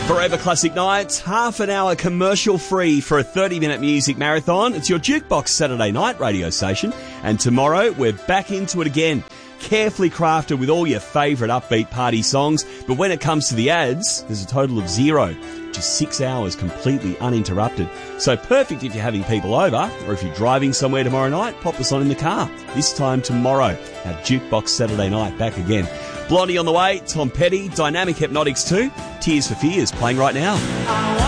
Forever Classic Nights, half an hour commercial free for a 30-minute music marathon. It's your Jukebox Saturday night radio station. And tomorrow, we're back into it again. Carefully crafted with all your favourite upbeat party songs. But when it comes to the ads, there's a total of 0. Just 6 hours completely uninterrupted. So perfect if you're having people over, or if you're driving somewhere tomorrow night, pop us on in the car. This time tomorrow, our Jukebox Saturday night back again. Blondie on the way, Tom Petty, Dynamic Hypnotics 2, Tears for Fears playing right now.